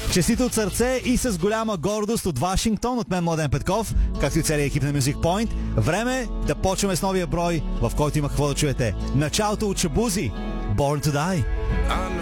Честито от сърце и с голяма гордост от Вашингтон, от мен Младен Петков, както и целият екип на Music Point. Време да почваме с новия брой, в който има какво да чуете. Началото от Шабузи, Born to Die.